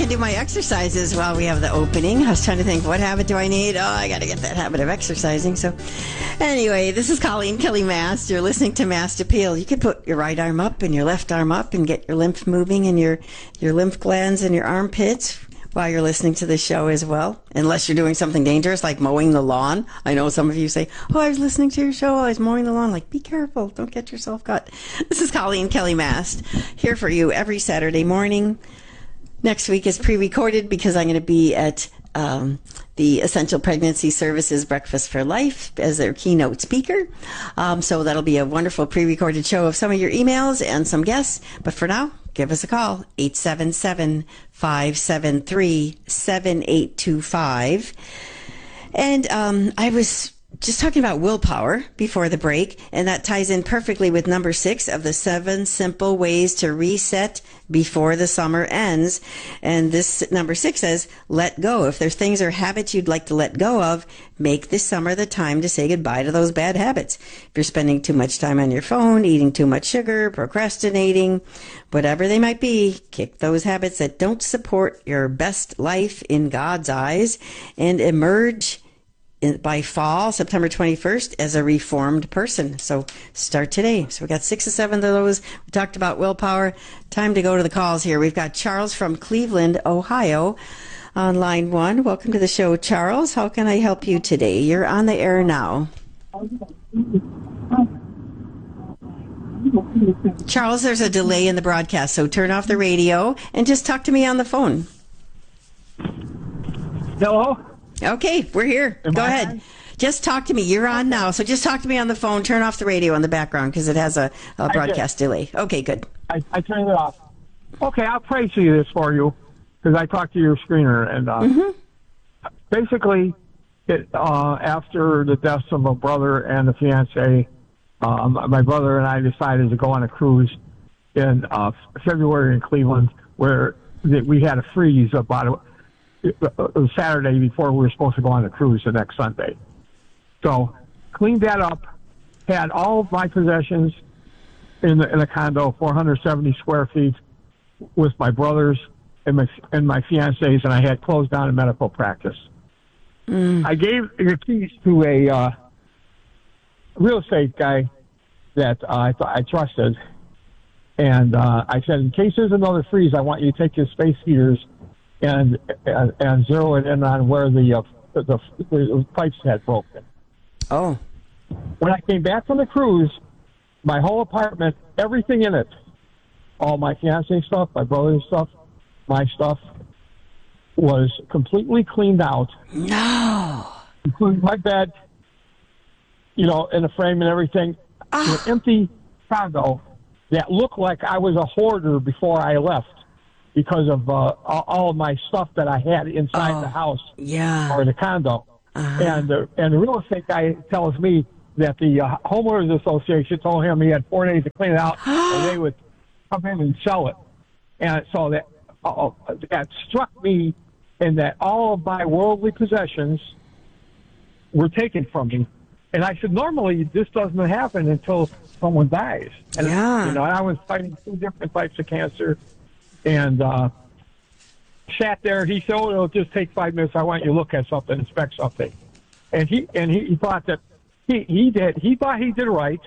can do my exercises while we have the opening. I was trying to think, what habit do I need? Oh, I got to get that habit of exercising. So anyway, this is Colleen Kelly Mast. You're listening to Mast Appeal. You can put your right arm up and your left arm up and get your lymph moving and your lymph glands and your armpits while you're listening to the show as well, unless you're doing something dangerous like mowing the lawn. I know some of you say, oh, I was listening to your show while I was mowing the lawn. Like, be careful. Don't get yourself cut. This is Colleen Kelly Mast, here for you every Saturday morning. Next week is pre-recorded because I'm going to be at the Essential Pregnancy Services Breakfast for Life as their keynote speaker. So that'll be a wonderful pre-recorded show of some of your emails and some guests. But for now, give us a call, 877-573-7825. And I was just talking about willpower before the break, and that ties in perfectly with number 6 of the 7 simple ways to reset before the summer ends. And this number 6 says, let go. If there's things or habits you'd like to let go of, make this summer the time to say goodbye to those bad habits. If you're spending too much time on your phone, eating too much sugar, procrastinating, whatever they might be, kick those habits that don't support your best life in God's eyes and emerge by fall, September 21st, as a reformed person. So start today. So we got 6 or 7 of those. We talked about willpower. Time to go to the calls here. We've got Charles from Cleveland, Ohio, on line 1. Welcome to the show, Charles. How can I help you today? You're on the air now. Charles, there's a delay in the broadcast, so turn off the radio and just talk to me on the phone. Hello? Okay, we're here. Go ahead. On? Just talk to me. You're on now, so just talk to me on the phone. Turn off the radio in the background because it has a broadcast delay. Okay, good. I turned it off. Okay, I'll pray to you this for you because I talked to your screener. And basically, after the deaths of my brother and the fiancé, my brother and I decided to go on a cruise in February in Cleveland where we had a freeze about Saturday before we were supposed to go on a cruise the next Sunday. So cleaned that up, had all of my possessions in a condo, 470 square feet, with my brothers and my fiancés, and I had closed down a medical practice. I gave the keys to a real estate guy that I trusted, and I said, in case there's another freeze, I want you to take your space heaters and zero it in on where the pipes had broken. Oh. When I came back from the cruise, my whole apartment, everything in it, all my fiancé stuff, my brother's stuff, my stuff, was completely cleaned out. No. Including my bed, in a frame and everything. An empty condo that looked like I was a hoarder before I left, because of all of my stuff that I had inside the house or the condo. And the real estate guy tells me that the homeowners association told him he had 4 days to clean it out, and they would come in and sell it. And so that struck me, in that all of my worldly possessions were taken from me. And I said, normally this doesn't happen until someone dies. And, I was fighting 2 different types of cancer. And sat there. He said, "Oh, it'll just take 5 minutes. I want you to look at something, inspect something." And he thought that he thought he did right.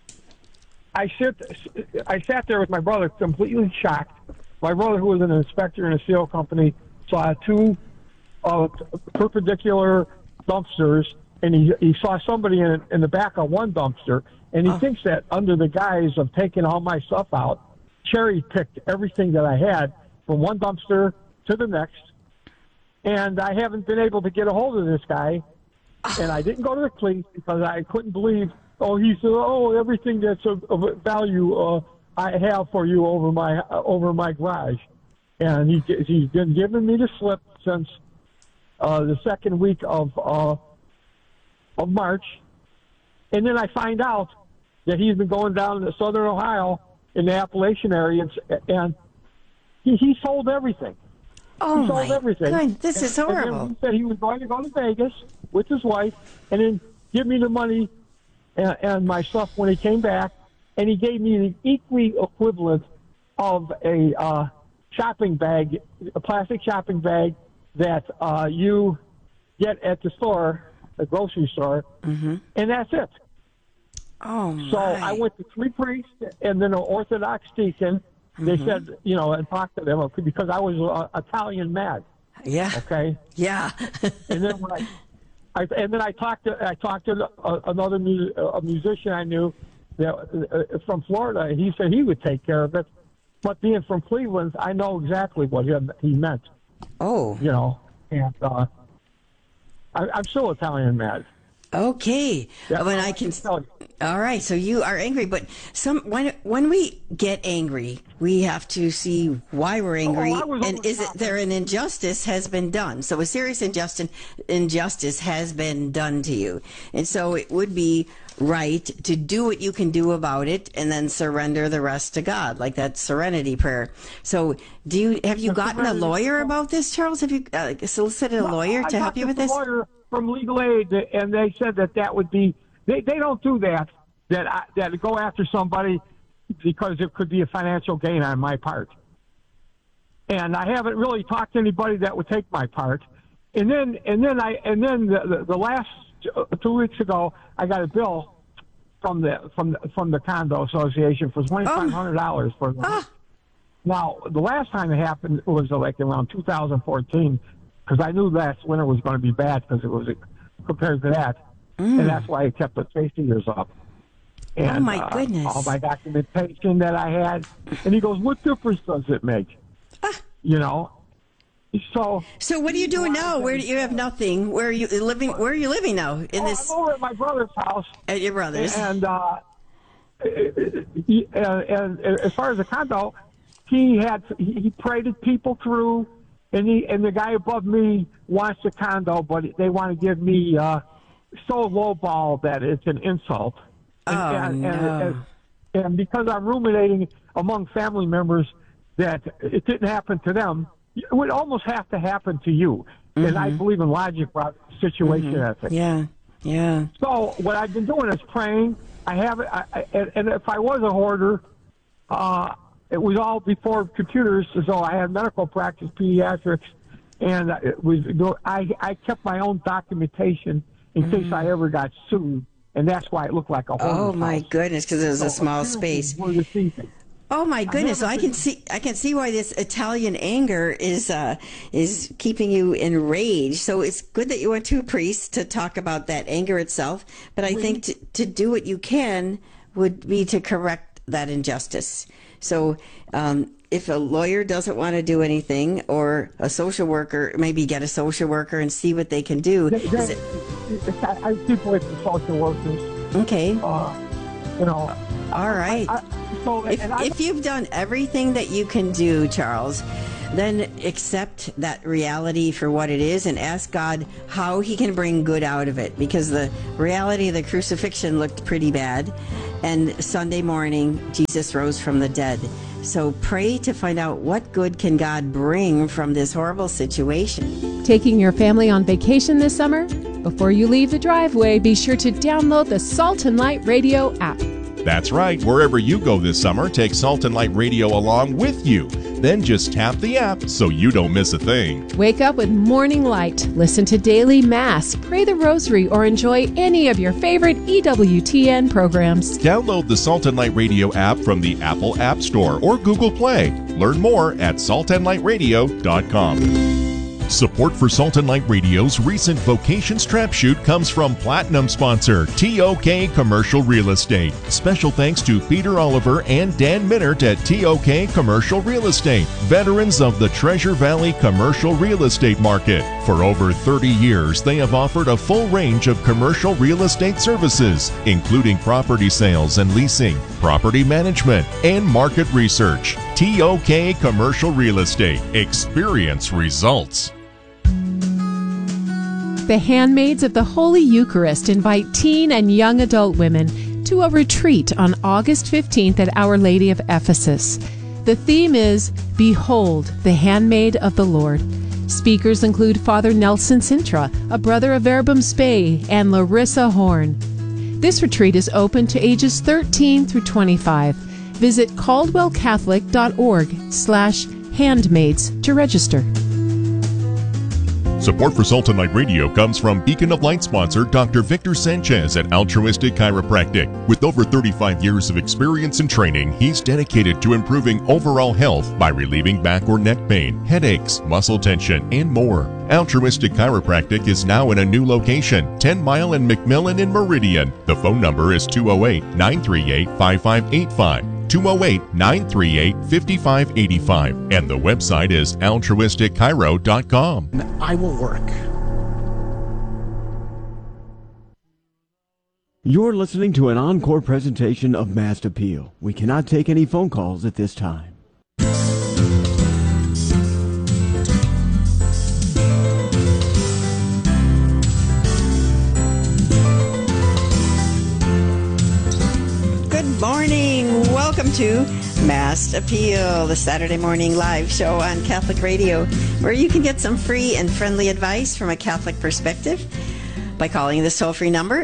I sat there with my brother, completely shocked. My brother, who was an inspector in a steel company, saw 2 perpendicular dumpsters, and he saw somebody in the back of one dumpster, and he thinks that under the guise of taking all my stuff out, cherry-picked everything that I had from one dumpster to the next, and I haven't been able to get a hold of this guy, and I didn't go to the police because I couldn't believe, he said, everything that's of value I have for you over my garage. And he's been giving me the slip since the second week of March, and then I find out that he's been going down to southern Ohio in the Appalachian area, and he sold everything. Oh, he sold everything. God, this is horrible. And he said he was going to go to Vegas with his wife and then give me the money and my stuff when he came back, and he gave me the equally equivalent of a shopping bag, a plastic shopping bag that you get at the store, the grocery store, and that's it. Oh, my. So I went to 3 priests and then an Orthodox deacon. They said, and talked to them because I was Italian mad. Yeah. Okay. Yeah. And then when I talked to another musician I knew that from Florida, and he said he would take care of it. But being from Cleveland, I know exactly what he meant. Oh. And I'm still Italian mad. Okay. Yeah, When I can. All right. So you are angry, but when we get angry, we have to see why we're angry, and is it there an injustice has been done? So a serious injustice has been done to you, and so it would be right to do what you can do about it, and then surrender the rest to God, like that serenity prayer. So, have you gotten a lawyer about this, Charles? Have you solicited a lawyer to help you with this? I talked to a lawyer from Legal Aid, and they said that would be. They don't do that go after somebody because it could be a financial gain on my part. And I haven't really talked to anybody that would take my part. And then the last 2 weeks ago, I got a bill from the condo association for $2,500 for that. Now, the last time it happened was like around 2014, because I knew last winter was going to be bad because it was compared to that. And that's why I kept the safety years up. And, oh, my goodness. All my documentation that I had. And he goes, what difference does it make? So what are you doing now? Where do you have nothing? Where are you living? Where are you living now? I'm over at my brother's house. At your brother's. And as far as the condo, he paraded people through, and the guy above me wants the condo, but they want to give me so lowball that it's an insult. And because I'm ruminating among family members that it didn't happen to them, it would almost have to happen to you. And I believe in logic about situation ethics. Yeah, yeah. So what I've been doing is praying. I have it, and if I was a hoarder, it was all before computers. So I had medical practice, pediatrics, and I kept my own documentation in case I ever got sued. And that's why it looked like a hoarder's Oh, my house. goodness, because it was a small space. Oh, my goodness! So I can see why this Italian anger is keeping you enraged. So it's good that you went to a priest to talk about that anger itself. But I think to do what you can would be to correct that injustice. So if a lawyer doesn't want to do anything, or a social worker, maybe get a social worker and see what they can do. I keep away from social workers. Okay. All right. If you've done everything that you can do, Charles, then accept that reality for what it is and ask God how he can bring good out of it, because the reality of the crucifixion looked pretty bad, and Sunday morning Jesus rose from the dead. So pray to find out what good can God bring from this horrible situation. Taking your family on vacation this summer? Before you leave the driveway, be sure to download the Salt and Light Radio app. That's right. Wherever you go this summer, take Salt and Light Radio along with you. Then just tap the app so you don't miss a thing. Wake up with Morning Light, listen to Daily Mass, pray the Rosary, or enjoy any of your favorite EWTN programs. Download the Salt and Light Radio app from the Apple App Store or Google Play. Learn more at saltandlightradio.com. Support for Salt and Light Radio's recent Vocations Trap Shoot comes from Platinum sponsor TOK Commercial Real Estate. Special thanks to Peter Oliver and Dan Minert at TOK Commercial Real Estate, veterans of the Treasure Valley commercial real estate market. For over 30 years, they have offered a full range of commercial real estate services, including property sales and leasing, property management, and market research. TOK Commercial Real Estate. Experience results. The Handmaids of the Holy Eucharist invite teen and young adult women to a retreat on August 15th at Our Lady of Ephesus. The theme is Behold, the Handmaid of the Lord. Speakers include Father Nelson Sintra, a brother of Verbum Spei, and Larissa Horn. This retreat is open to ages 13 through 25. Visit caldwellcatholic.org/ Handmaids to register. Support for Salt and Light Radio comes from Beacon of Light sponsor Dr. Victor Sanchez at Altruistic Chiropractic. With over 35 years of experience and training, he's dedicated to improving overall health by relieving back or neck pain, headaches, muscle tension, and more. Altruistic Chiropractic is now in a new location, 10 Mile and McMillan in Meridian. The phone number is 208-938-5585. 208-938-5585. And the website is altruisticchiro.com. I will work. You're listening to an encore presentation of Mass Appeal. We cannot take any phone calls at this time. Good morning. Welcome to Mass Appeal, the Saturday morning live show on Catholic Radio, where you can get some free and friendly advice from a Catholic perspective by calling this toll-free number,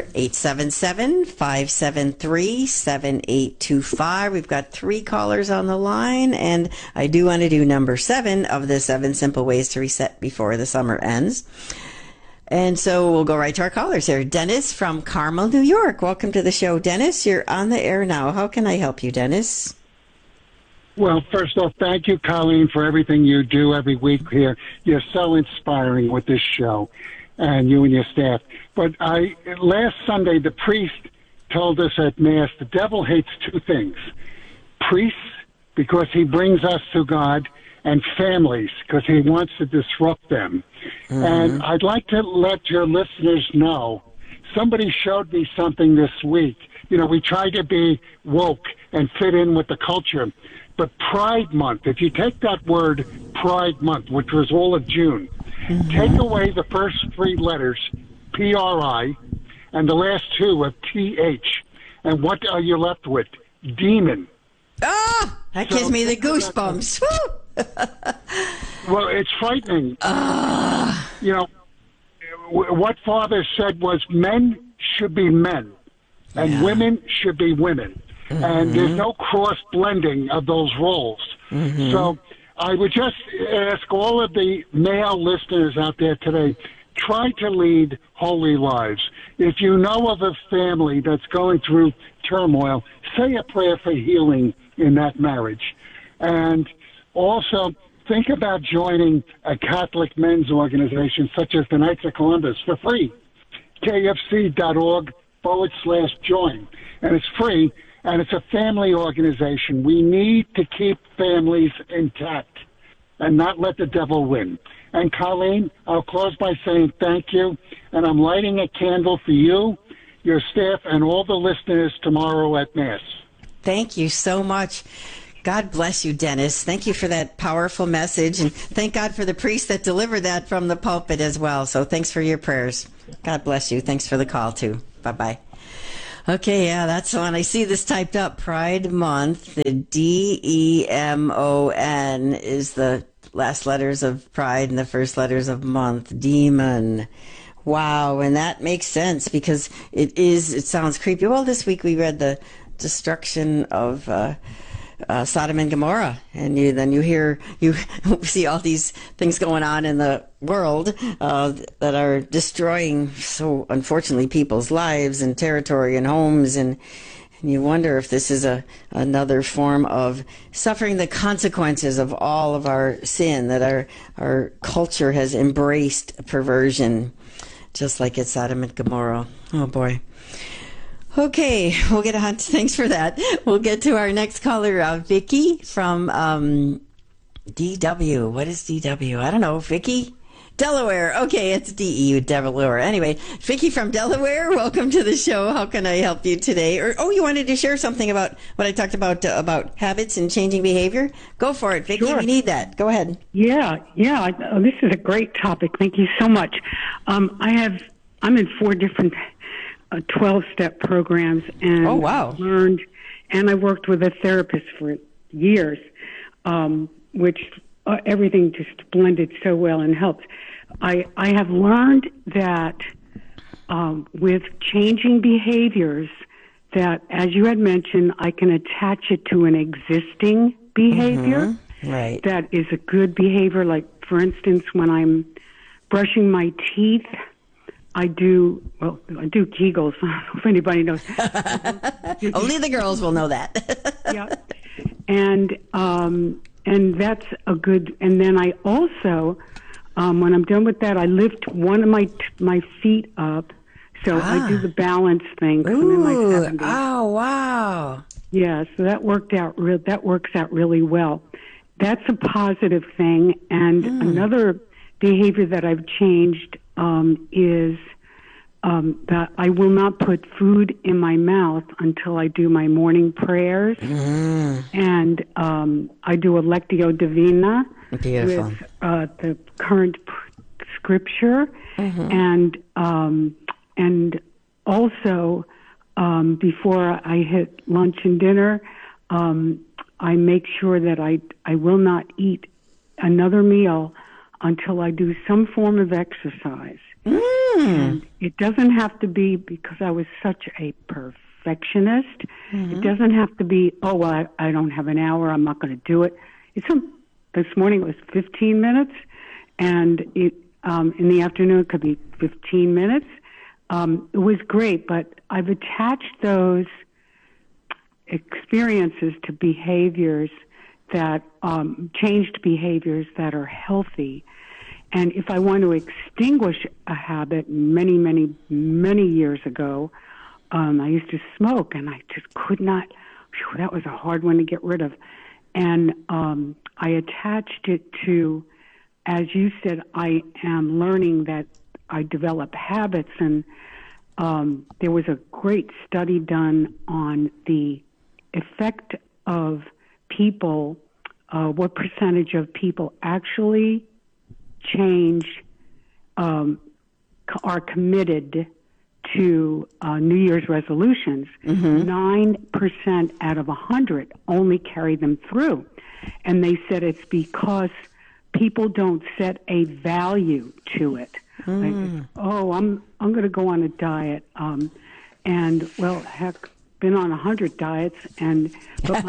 877-573-7825. We've got 3 callers on the line, and I do want to do number 7 of the 7 simple ways to reset before the summer ends. And so we'll go right to our callers here. Dennis from Carmel, New York. Welcome to the show, Dennis. You're on the air now. How can I help you, Dennis? Well, first off, thank you, Colleen, for everything you do every week here. You're so inspiring with this show, and you and your staff. But last Sunday, the priest told us at Mass, the devil hates 2 things. Priests, because he brings us to God, and families, because he wants to disrupt them. Mm-hmm. And I'd like to let your listeners know, somebody showed me something this week. You know, we try to be woke and fit in with the culture. But Pride Month, if you take that word Pride Month, which was all of June, mm-hmm. take away the first 3 letters, P-R-I, and the last 2 of T-H. And what are you left with? Demon. Ah! That gives me the goosebumps. Woo! Well, it's frightening. You know, what Father said was men should be men, and women should be women. Mm-hmm. And there's no cross-blending of those roles. Mm-hmm. So I would just ask all of the male listeners out there today, try to lead holy lives. If you know of a family that's going through turmoil, say a prayer for healing in that marriage. And also, think about joining a Catholic men's organization such as the Knights of Columbus for free. KFC.org/join. And it's free, and it's a family organization. We need to keep families intact and not let the devil win. And Colleen, I'll close by saying thank you, and I'm lighting a candle for you, your staff, and all the listeners tomorrow at Mass. Thank you so much. God bless you, Dennis. Thank you for that powerful message, and thank God for the priest that delivered that from the pulpit as well. So thanks for your prayers. God bless you. Thanks for the call, too. Bye-bye. Okay, yeah, that's the one. I see this typed up. Pride Month. The D-E-M-O-N is the last letters of pride and the first letters of month. Demon. Wow, and that makes sense because it sounds creepy. Well, this week we read the destruction of Sodom and Gomorrah, and you see all these things going on in the world that are destroying, so unfortunately, people's lives and territory and homes, and you wonder if this is another form of suffering the consequences of all of our sin, that our culture has embraced perversion, just like at Sodom and Gomorrah. Oh boy. Okay, we'll get on. Thanks for that. We'll get to our next caller, Vicky from DW. What is DW? I don't know. Vicky? Delaware. Okay, it's DE, Delaware. Anyway, Vicky from Delaware, welcome to the show. How can I help you today? You wanted to share something about what I talked about habits and changing behavior? Go for it, Vicky. Sure. We need that. Go ahead. Yeah. This is a great topic. Thank you so much. I'm in 4 different 12-step programs, and learned, and I worked with a therapist for years, which everything just blended so well and helped. I have learned that with changing behaviors, that, as you had mentioned, I can attach it to an existing behavior. Mm-hmm. Right. that is a good behavior. Like, for instance, when I'm brushing my teeth, I do Kegels. I don't know if anybody knows. Only the girls will know that. Yeah. And that's a good, and then I also, when I'm done with that, I lift one of my feet up. So I do the balance thing. 'Cause I'm in my 70s. Oh, wow. Yeah, so that works out really well. That's a positive thing. And another behavior that I've changed is that I will not put food in my mouth until I do my morning prayers. And I do a Lectio Divina Beautiful. with the current scripture. And also before I hit lunch and dinner, I make sure that I will not eat another meal until I do some form of exercise. And it doesn't have to be because I was such a perfectionist. It doesn't have to be, I don't have an hour, I'm not going to do it. This morning it was 15 minutes, and in the afternoon it could be 15 minutes. It was great, but I've attached those experiences to behaviors that changed behaviors that are healthy. And if I want to extinguish a habit, many, many, many years ago, I used to smoke, and I just could not. That was a hard one to get rid of. And I attached it to, as you said, I am learning that I develop habits, and there was a great study done on the effect of people, what percentage of people actually change, are committed to New Year's resolutions. 9% out of 100 only carry them through. And they said it's because people don't set a value to it. Like, I'm going to go on a diet. And, well, heck, been on 100 diets, but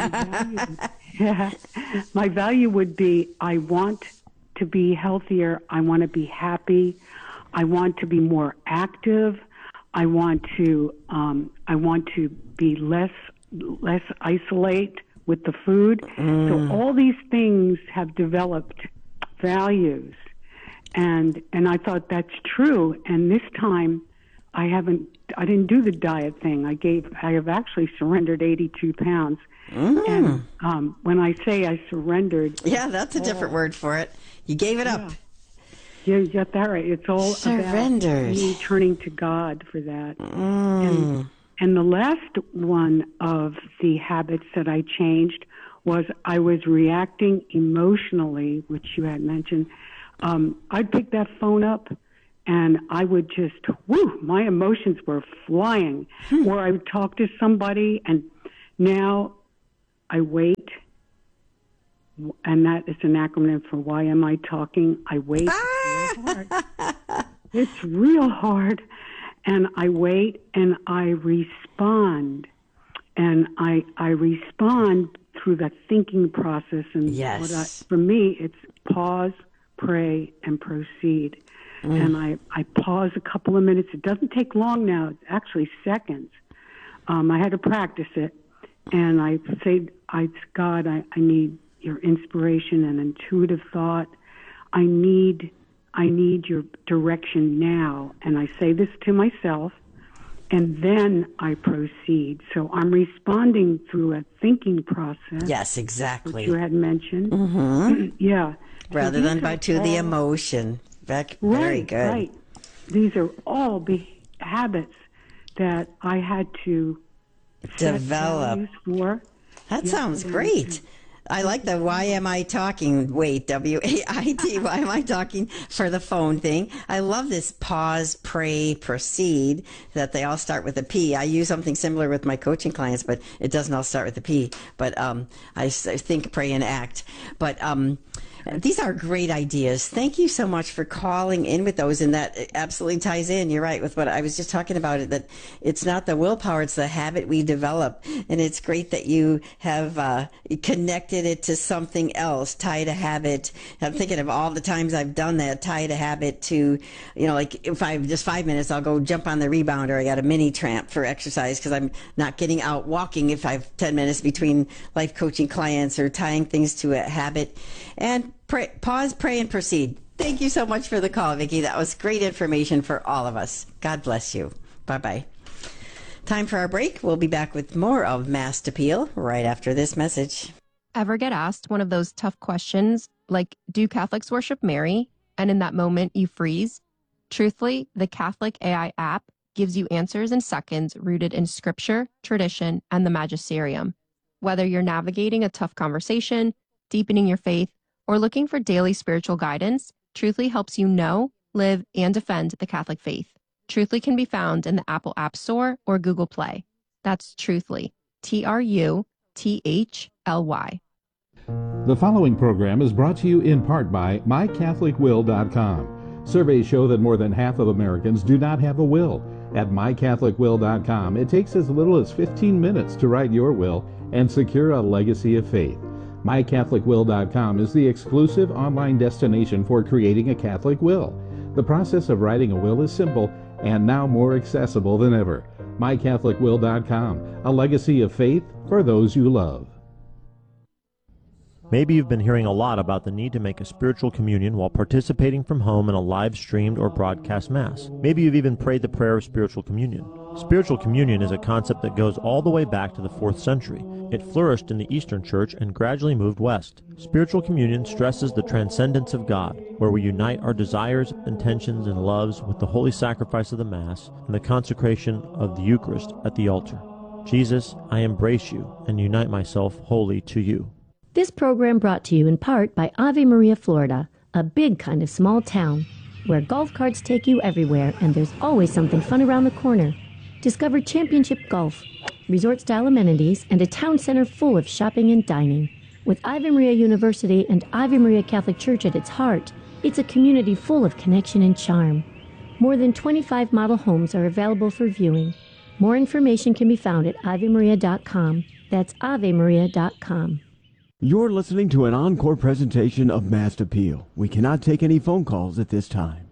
my value would be I want to be healthier. I want to be happy. I want to be more active. I want to be less isolate with the food. So all these things have developed values, and I thought that's true. And this time, I didn't do the diet thing. I have actually surrendered 82 pounds. And when I say I surrendered, that's a different word for it. You gave it up. Yeah, you got that right. It's all surrendered. About me turning to God for that. And the last one of the habits that I changed was I was reacting emotionally, which you had mentioned. I'd pick that phone up and I would just, my emotions were flying. Or I would talk to somebody, and now I wait. And that is an acronym for why am I talking? I wait. Real hard. It's real hard. And I wait and I respond. And I respond through that thinking process. And for me, it's pause, pray, and proceed. And I pause a couple of minutes. It doesn't take long now. It's actually seconds. I had to practice it. And I say, God, I need your inspiration and intuitive thought. I need your direction now. And I say this to myself, and then I proceed. So I'm responding through a thinking process. Yes, exactly. Which you had mentioned. Yeah. Rather than to the emotion. Very good. Right. These are all habits that I had to develop for. That sounds great. I like the why am I talking? Wait, W-A-I-T. Why am I talking for the phone thing? I love this pause, pray, proceed, that they all start with a P. I use something similar with my coaching clients, but it doesn't all start with a P. But I think, pray, and act. But These are great ideas. Thank you so much for calling in with those. And that absolutely ties in. You're right with what I was just talking about, it, that it's not the willpower, it's the habit we develop. And it's great that you have connected it to something else, tied a habit. I'm thinking of all the times I've done that, tied a habit to, like if I have just 5 minutes, I'll go jump on the rebounder. I got a mini tramp for exercise because I'm not getting out walking if I have 10 minutes between life coaching clients, or tying things to a habit. And pause, pray, and proceed. Thank you so much for the call, Vicki. That was great information for all of us. God bless you. Bye-bye. Time for our break. We'll be back with more of Mass Appeal right after this message. Ever get asked one of those tough questions, like, do Catholics worship Mary? And in that moment, you freeze? Truthfully, the Catholic AI app gives you answers in seconds rooted in scripture, tradition, and the magisterium. Whether you're navigating a tough conversation, deepening your faith, or looking for daily spiritual guidance, Truthly helps you know, live, and defend the Catholic faith. Truthly can be found in the Apple App Store or Google Play. That's Truthly, Trutthly. The following program is brought to you in part by MyCatholicWill.com. Surveys show that more than half of Americans do not have a will. At MyCatholicWill.com, it takes as little as 15 minutes to write your will and secure a legacy of faith. MyCatholicWill.com is the exclusive online destination for creating a Catholic will. The process of writing a will is simple and now more accessible than ever. MyCatholicWill.com, a legacy of faith for those you love. Maybe you've been hearing a lot about the need to make a spiritual communion while participating from home in a live-streamed or broadcast Mass. Maybe you've even prayed the prayer of spiritual communion. Spiritual communion is a concept that goes all the way back to the 4th century. It flourished in the Eastern Church and gradually moved west. Spiritual communion stresses the transcendence of God, where we unite our desires, intentions, and loves with the holy sacrifice of the Mass and the consecration of the Eucharist at the altar. Jesus, I embrace you and unite myself wholly to you. This program brought to you in part by Ave Maria, Florida, a big kind of small town where golf carts take you everywhere and there's always something fun around the corner. Discover championship golf, resort-style amenities, and a town center full of shopping and dining. With Ave Maria University and Ave Maria Catholic Church at its heart, it's a community full of connection and charm. More than 25 model homes are available for viewing. More information can be found at AveMaria.com. That's AveMaria.com. You're listening to an encore presentation of Mass Appeal. We cannot take any phone calls at this time.